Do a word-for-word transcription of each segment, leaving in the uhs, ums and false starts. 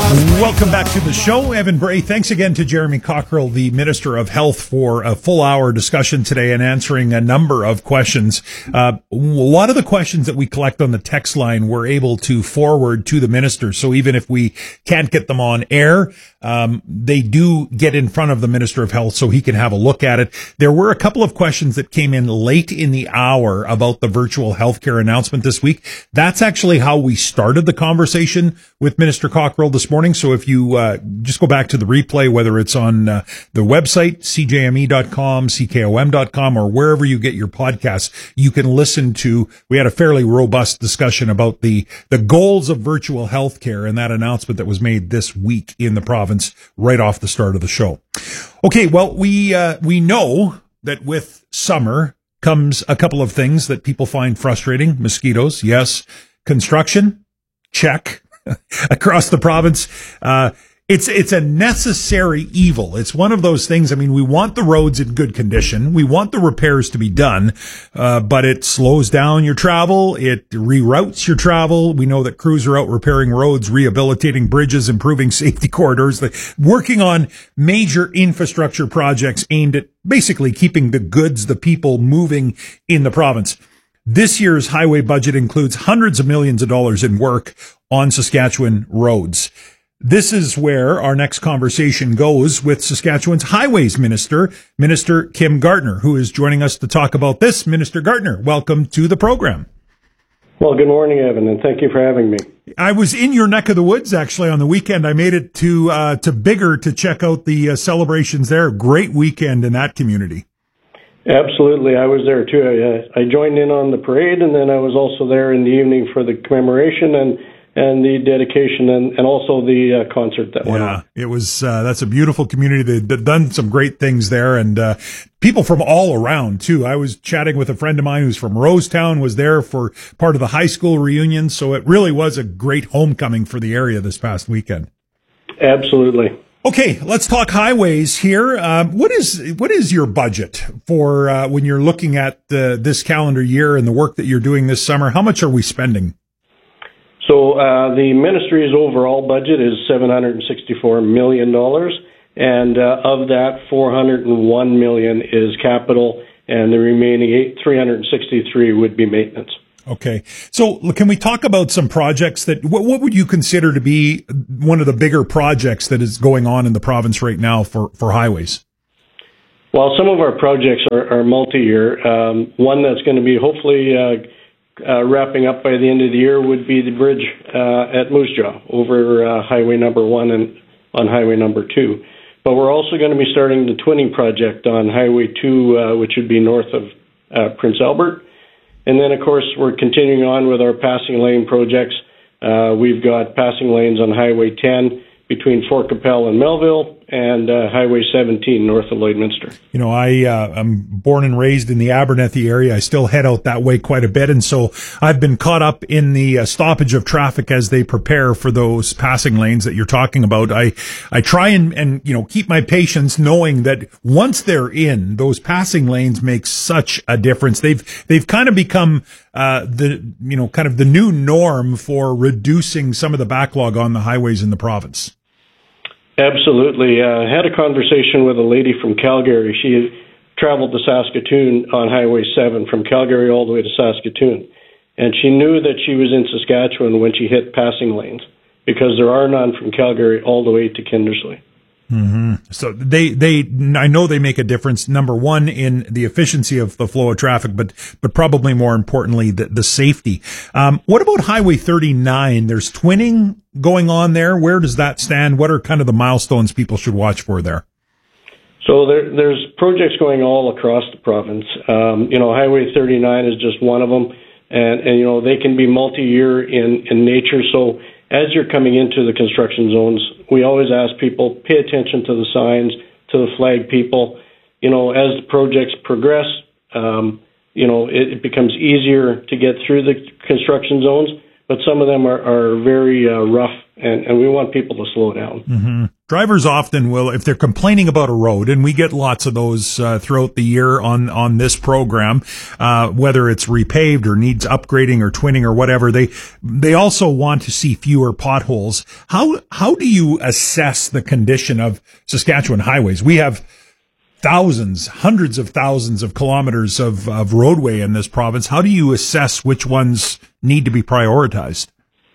Welcome back to the show. Evan Bray, thanks again to Jeremy Cockrell, the Minister of Health, for a full hour discussion today and answering a number of questions. Uh, a lot of the questions that we collect on the text line we're able to forward to the Minister. So even if we can't get them on air, um, they do get in front of the Minister of Health so he can have a look at it. There were a couple of questions that came in late in the hour about the virtual healthcare announcement this week. That's actually how we started the conversation with Minister Cockrell this morning. So if you uh, just go back to the replay, whether it's on uh, the website, c j m e dot com, c k o m dot com, or wherever you get your podcasts, you can listen to, we had a fairly robust discussion about the, the goals of virtual healthcare and that announcement that was made this week in the province right off the start of the show. Okay, well, we uh, we know that with summer comes a couple of things that people find frustrating. Mosquitoes, yes. Construction, check. Across the province, uh, it's it's a necessary evil. It's one of those things. I mean, we want the roads in good condition. We want the repairs to be done, uh, but it slows down your travel. It reroutes your travel. We know that crews are out repairing roads, rehabilitating bridges, improving safety corridors, working on major infrastructure projects aimed at basically keeping the goods, the people moving in the province. This year's highway budget includes hundreds of millions of dollars in work on Saskatchewan roads. This is where our next conversation goes with Saskatchewan's Highways Minister, Minister Kim Gardner, who is joining us to talk about this. Minister Gardner, welcome to the program. Well, good morning, Evan, and thank you for having me. I was in your neck of the woods, actually, on the weekend. I made it to uh, to Biggar to check out the uh, celebrations there. Great weekend in that community. Absolutely. I was there, too. I, uh, I joined in on the parade, and then I was also there in the evening for the commemoration and and the dedication and, and also the uh, concert that went yeah, on. It was, uh, that's a beautiful community. They've done some great things there, and uh, people from all around, too. I was chatting with a friend of mine who's from Rosetown, was there for part of the high school reunion, so it really was a great homecoming for the area this past weekend. Absolutely. Okay, let's talk highways here. Um, what is what is your budget for uh, when you're looking at uh, this calendar year and the work that you're doing this summer? How much are we spending? So uh, the ministry's overall budget is seven hundred sixty-four million dollars, and uh, of that, four hundred one million dollars is capital, and the remaining three hundred sixty-three would be maintenance. Okay. So can we talk about some projects that, what, what would you consider to be one of the bigger projects that is going on in the province right now for, for highways? Well, some of our projects are, are multi-year. Um, one that's going to be hopefully uh, uh, wrapping up by the end of the year would be the bridge uh, at Moose Jaw over uh, Highway number one and on Highway number two. But we're also going to be starting the twinning project on Highway two, uh, which would be north of uh, Prince Albert. And then, of course, we're continuing on with our passing lane projects. Uh, we've got passing lanes on Highway ten between Fort Capel and Melville, and uh, Highway seventeen north of Lloydminster. You know, I, uh, I'm born and raised in the Abernethy area. I still head out that way quite a bit, and so I've been caught up in the uh, stoppage of traffic as they prepare for those passing lanes that you're talking about. I, I try and, and, you know, keep my patience knowing that once they're in, those passing lanes make such a difference. They've, they've kind of become, uh, the, you know, kind of the new norm for reducing some of the backlog on the highways in the province. Absolutely. I uh, had a conversation with a lady from Calgary. She had traveled to Saskatoon on Highway seven from Calgary all the way to Saskatoon. And she knew that she was in Saskatchewan when she hit passing lanes because there are none from Calgary all the way to Kindersley. Mm-hmm. So they, they, I know they make a difference. Number one, in the efficiency of the flow of traffic, but, but probably more importantly, the, the safety. Um, what about Highway thirty-nine? There's twinning going on there. Where does that stand? What are kind of the milestones people should watch for there? So there, there's projects going all across the province. Um, you know, Highway thirty-nine is just one of them. And, and you know, they can be multi-year in, in nature. So as you're coming into the construction zones, we always ask people, pay attention to the signs, to the flag people. You know, as the projects progress, um, you know, it, it becomes easier to get through the construction zones, but some of them are, are very uh, rough, and, and we want people to slow down. Mm-hmm. Drivers often will, if they're complaining about a road, and we get lots of those uh, throughout the year on on this program, uh, whether it's repaved or needs upgrading or twinning or whatever, they they also want to see fewer potholes. How how do you assess the condition of Saskatchewan highways? We have thousands, hundreds of thousands of kilometers of, of roadway in this province. How do you assess which ones need to be prioritized?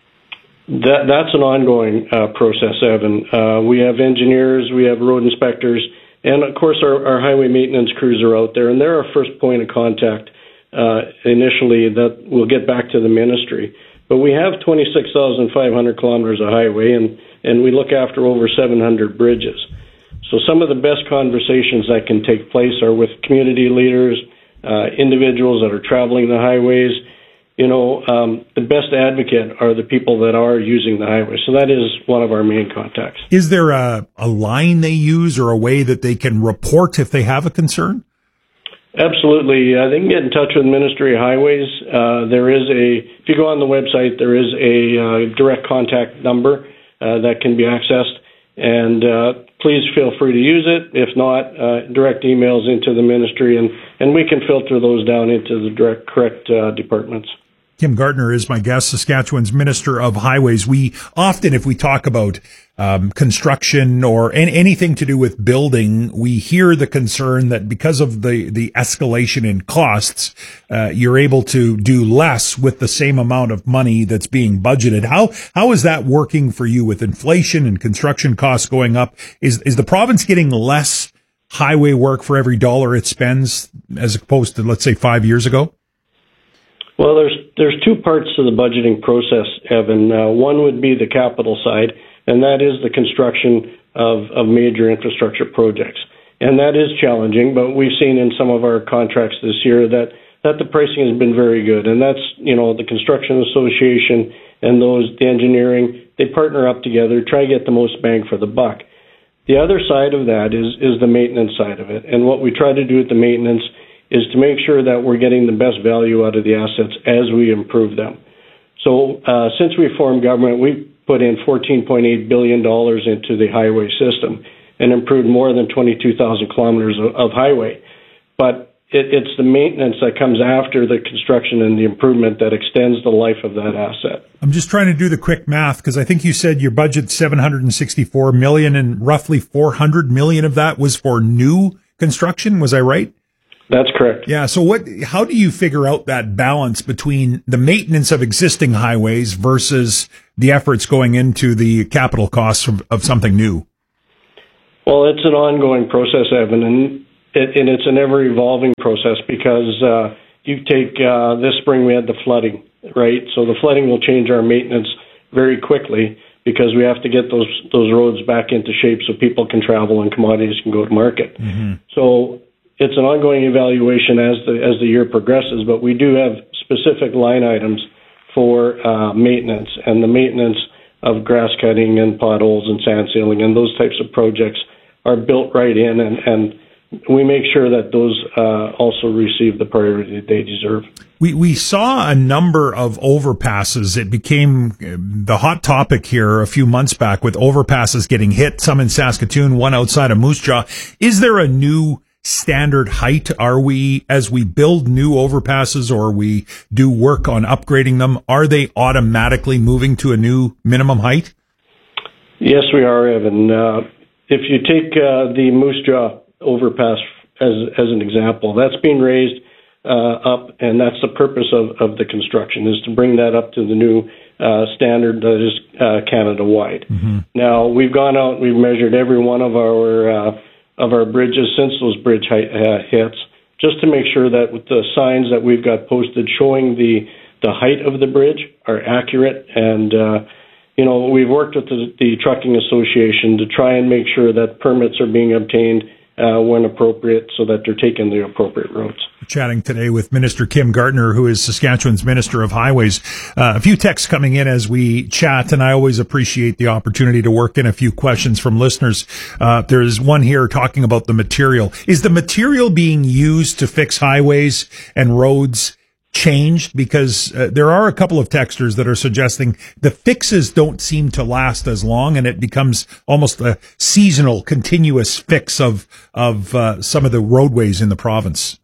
That, that's an ongoing uh, process, Evan. Uh, we have engineers, we have road inspectors, and of course our, our highway maintenance crews are out there, and they're our first point of contact uh, initially that will get back to the ministry. But we have twenty-six thousand five hundred kilometers of highway, and, and we look after over seven hundred bridges. So some of the best conversations that can take place are with community leaders, uh, individuals that are traveling the highways. You know, um, the best advocate are the people that are using the highway. So that is one of our main contacts. Is there a, a line they use or a way that they can report if they have a concern? Absolutely. Uh, they can get in touch with Ministry of Highways. Uh, there is a, if you go on the website, there is a uh, direct contact number uh, that can be accessed. And uh, please feel free to use it. If not, uh, direct emails into the ministry, and, and we can filter those down into the direct correct uh, departments. Kim Gardner is my guest, Saskatchewan's Minister of Highways. We often, if we talk about um, construction or any, anything to do with building, we hear the concern that because of the, the escalation in costs, uh, you're able to do less with the same amount of money that's being budgeted. How how is that working for you with inflation and construction costs going up? Is is the province getting less highway work for every dollar it spends as opposed to, let's say, five years ago? Well, there's there's two parts to the budgeting process, Evan. Uh, one would be the capital side, and that is the construction of, of major infrastructure projects. And that is challenging, but we've seen in some of our contracts this year that, that the pricing has been very good. And that's, you know, the Construction Association and those, the engineering, they partner up together, try to get the most bang for the buck. The other side of that is, is the maintenance side of it. And what we try to do with the maintenance is to make sure that we're getting the best value out of the assets as we improve them. So uh, since we formed government, we've put in fourteen point eight billion dollars into the highway system and improved more than twenty-two thousand kilometers of, of highway. But it, it's the maintenance that comes after the construction and the improvement that extends the life of that asset. I'm just trying to do the quick math because I think you said your budget's seven hundred sixty-four million dollars and roughly four hundred million dollars of that was for new construction. Was I right? That's correct. Yeah. So what, how do you figure out that balance between the maintenance of existing highways versus the efforts going into the capital costs of, of something new? Well, it's an ongoing process, Evan, and, it, and it's an ever-evolving process because uh, you take, uh, this spring we had the flooding, right? So the flooding will change our maintenance very quickly because we have to get those, those roads back into shape so people can travel and commodities can go to market. Mm-hmm. So it's an ongoing evaluation as the as the year progresses, but we do have specific line items for uh, maintenance, and the maintenance of grass cutting and potholes and sand sealing and those types of projects are built right in, and, and we make sure that those uh, also receive the priority they deserve. We we saw a number of overpasses. It became the hot topic here a few months back with overpasses getting hit, some in Saskatoon, one outside of Moose Jaw. Is there a new standard height? Are we, as we build new overpasses or we do work on upgrading them, are they automatically moving to a new minimum height? Yes, we are, Evan. Uh, if you take uh, the Moose Jaw overpass as as an example, that's being raised uh, up, and that's the purpose of, of the construction, is to bring that up to the new uh, standard that is uh, Canada-wide. Mm-hmm. Now, we've gone out, we've measured every one of our uh, of our bridges since those bridge height, uh, hits, just to make sure that with the signs that we've got posted showing the, the height of the bridge are accurate. And, uh, you know, we've worked with the, the Trucking Association to try and make sure that permits are being obtained uh, when appropriate so that they're taking the appropriate roads. Chatting today with Minister Kim Gardner, who is Saskatchewan's Minister of Highways. Uh, a few texts coming in as we chat, and I always appreciate the opportunity to work in a few questions from listeners. Uh, there's one here talking about the material. Is the material being used to fix highways and roads changed? Because uh, there are a couple of texters that are suggesting the fixes don't seem to last as long, and it becomes almost a seasonal, continuous fix of of uh, some of the roadways in the province.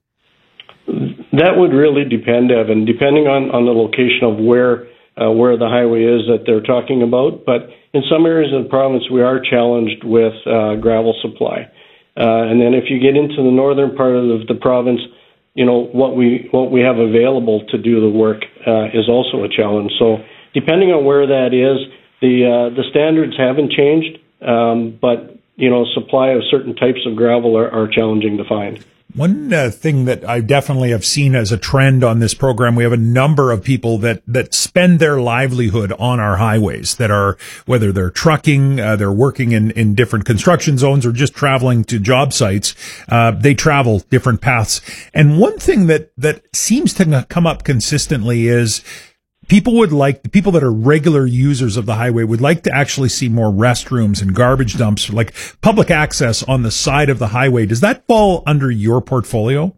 That would really depend, Evan, depending on, on the location of where uh, where the highway is that they're talking about. But in some areas of the province, we are challenged with uh, gravel supply. Uh, and then if you get into the northern part of the, the province, you know, what we what we have available to do the work uh, is also a challenge. So depending on where that is, the uh, the standards haven't changed, um, but, you know, supply of certain types of gravel are, are challenging to find. One uh, thing that I definitely have seen as a trend on this program, we have a number of people that, that spend their livelihood on our highways, that are, whether they're trucking, uh, they're working in, in different construction zones, or just traveling to job sites. Uh, they travel different paths. And one thing that, that seems to come up consistently is people would like, the people that are regular users of the highway would like to actually see more restrooms and garbage dumps, like public access on the side of the highway. Does that fall under your portfolio?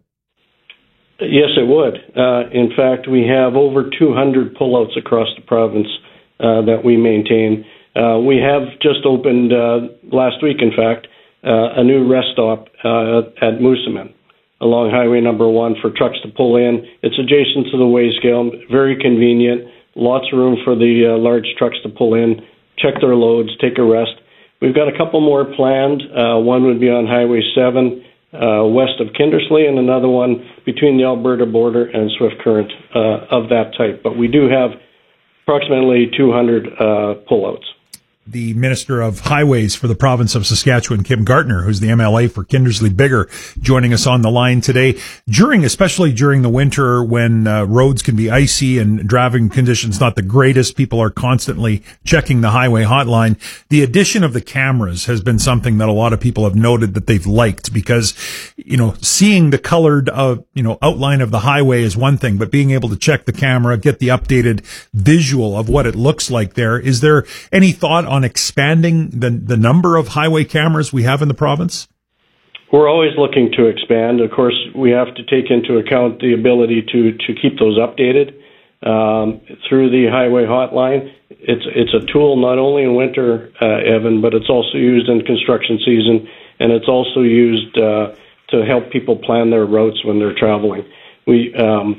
Yes, it would. Uh, in fact, we have over two hundred pullouts across the province uh, that we maintain. Uh, we have just opened, uh, last week, in fact, uh, a new rest stop uh, at Moosomin along Highway number one for trucks to pull in. It's adjacent to the weigh scale, very convenient, lots of room for the uh, large trucks to pull in, check their loads, take a rest. We've got a couple more planned. Uh, one would be on Highway seven uh, west of Kindersley, and another one between the Alberta border and Swift Current uh, of that type. But we do have approximately two hundred uh, pullouts. The Minister of Highways for the province of Saskatchewan, Kim Gartner, who's the M L A for Kindersley Bigger, joining us on the line today. During, especially during the winter when uh, roads can be icy and driving conditions not the greatest, people are constantly checking the highway hotline. The addition of the cameras has been something that a lot of people have noted that they've liked, because, you know, seeing the colored, uh, you know, outline of the highway is one thing, but being able to check the camera, get the updated visual of what it looks like there. Is there any thought on expanding the the number of highway cameras we have in the province? We're always looking to expand. Of course, we have to take into account the ability to, to keep those updated um, through the highway hotline. It's it's a tool not only in winter, uh, Evan, but it's also used in construction season, and it's also used uh, to help people plan their routes when they're traveling. We um,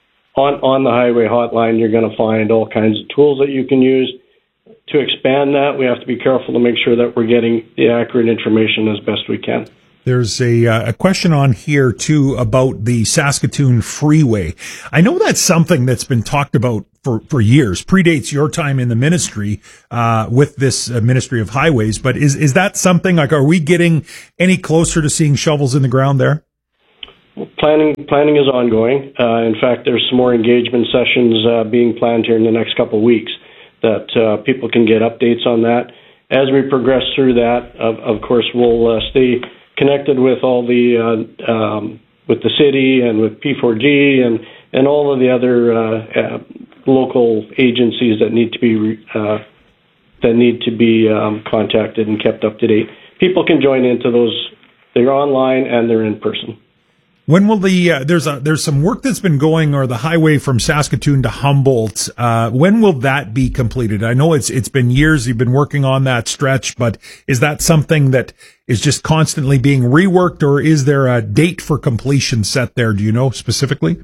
on on the highway hotline, you're going to find all kinds of tools that you can use. To expand that, we have to be careful to make sure that we're getting the accurate information as best we can. There's a, uh, a question on here, too, about the Saskatoon Freeway. I know that's something that's been talked about for, for years, predates your time in the ministry uh, with this uh, Ministry of Highways. But is, is that something, like, are we getting any closer to seeing shovels in the ground there? Well, planning planning is ongoing. Uh, in fact, there's some more engagement sessions uh, being planned here in the next couple of weeks, that uh, people can get updates on that. As we progress through that, of, of course, we'll uh, stay connected with all the uh, um, with the city and with P four G and, and all of the other uh, uh, local agencies that need to be uh, that need to be um, contacted and kept up to date. People can join into those. They're online and they're in person. When will the uh, there's a there's some work that's been going, or the highway from Saskatoon to Humboldt? Uh, when will that be completed? I know it's it's been years you've been working on that stretch, but is that something that is just constantly being reworked, or is there a date for completion set there? Do you know specifically?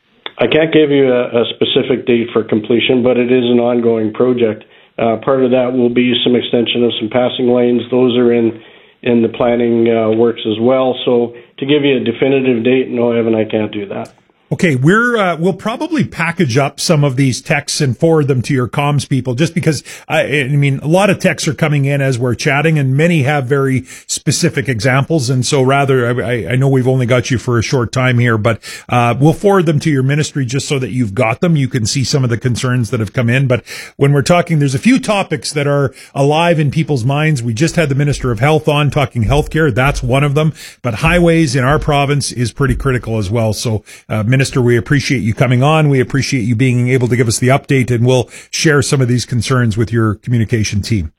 I can't give you a, a specific date for completion, but it is an ongoing project. Uh, part of that will be some extension of some passing lanes. Those are in. in the planning uh, works as well. So to give you a definitive date, no, Evan, I can't do that. Okay, we're uh, we'll probably package up some of these texts and forward them to your comms people, just because I, I mean a lot of texts are coming in as we're chatting, and many have very specific examples. And so, rather, I, I know we've only got you for a short time here, but uh, we'll forward them to your ministry just so that you've got them. You can see some of the concerns that have come in. But when we're talking, there's a few topics that are alive in people's minds. We just had the Minister of Health on talking healthcare. That's one of them. But highways in our province is pretty critical as well. So, uh, Minister, we appreciate you coming on. We appreciate you being able to give us the update, and we'll share some of these concerns with your communication team.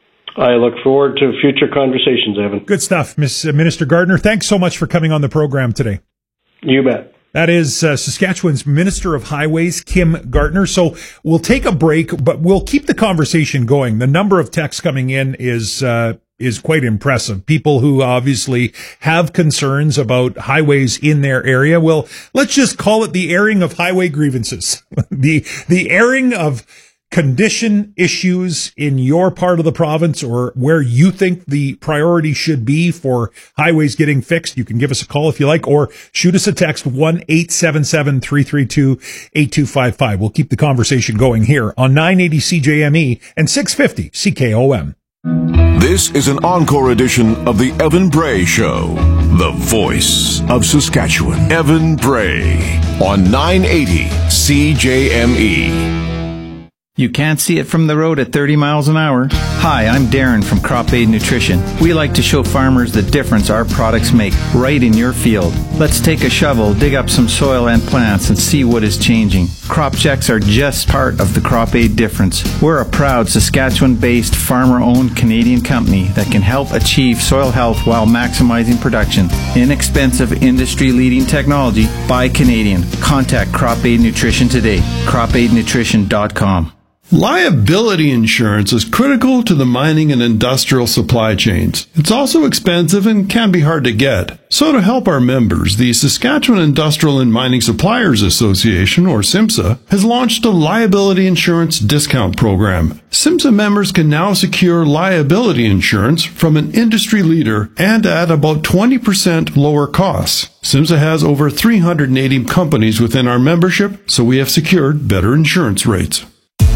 I look forward to future conversations, Evan. Good stuff, Miss Minister Gartner. Thanks so much for coming on the program today. You bet. That is uh, Saskatchewan's Minister of Highways, Kim Gardner. So we'll take a break, but we'll keep the conversation going. The number of texts coming in is uh, is quite impressive. People who obviously have concerns about highways in their area. Well, let's just call it the airing of highway grievances. the the airing of condition issues in your part of the province, or where you think the priority should be for highways getting fixed. You can give us a call if you like, or shoot us a text, one eight seven seven, three three two, eight two five five. We'll keep the conversation going here on nine eighty C J M E and six fifty C K O M. This is an encore edition of the Evan Bray Show, the voice of Saskatchewan. Evan Bray on nine eighty C J M E. You can't see it from the road at thirty miles an hour. Hi, I'm Darren from Crop Aid Nutrition. We like to show farmers the difference our products make right in your field. Let's take a shovel, dig up some soil and plants, and see what is changing. Crop checks are just part of the Crop Aid difference. We're a proud Saskatchewan-based, farmer-owned Canadian company that can help achieve soil health while maximizing production. Inexpensive, industry-leading technology by Canadian. Contact Crop Aid Nutrition today. crop aid nutrition dot com. Liability insurance is critical to the mining and industrial supply chains. It's also expensive and can be hard to get. So to help our members, the Saskatchewan Industrial and Mining Suppliers Association, or SIMSA, has launched a liability insurance discount program. SIMSA members can now secure liability insurance from an industry leader and at about twenty percent lower costs. SIMSA has over three hundred eighty companies within our membership, so we have secured better insurance rates.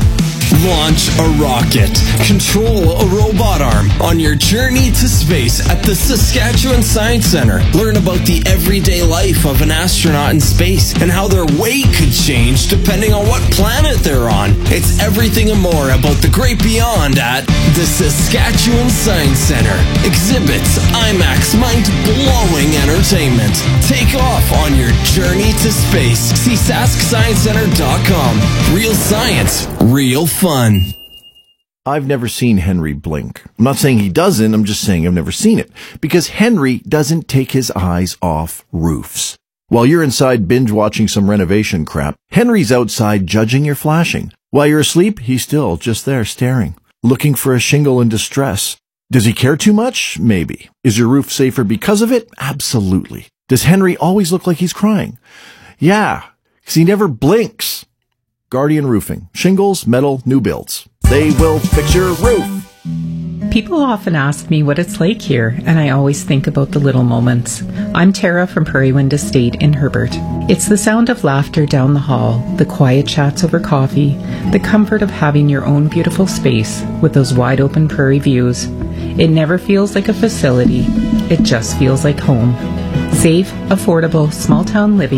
Launch a rocket. Control a robot arm on your journey to space at the Saskatchewan Science Centre. Learn about the everyday life of an astronaut in space and how their weight could change depending on what planet they're on. It's everything and more about the great beyond at the Saskatchewan Science Centre. Exhibits, IMAX, mind-blowing entertainment. Take off on your journey to space. See sask science centre dot com. Real science, real fun. Fun. I've never seen Henry blink. I'm not saying he doesn't, I'm just saying I've never seen it. Because Henry doesn't take his eyes off roofs. While you're inside binge-watching some renovation crap, Henry's outside judging your flashing. While you're asleep, he's still just there staring, looking for a shingle in distress. Does he care too much? Maybe. Is your roof safer because of it? Absolutely. Does Henry always look like he's crying? Yeah, because he never blinks. Guardian Roofing. Shingles, metal, new builds. They will fix your roof. People often ask me what it's like here, and I always think about the little moments. I'm Tara from Prairie Wind Estate in Herbert. It's the sound of laughter down the hall, the quiet chats over coffee, the comfort of having your own beautiful space with those wide open prairie views. It never feels like a facility. It just feels like home. Safe, affordable, small town living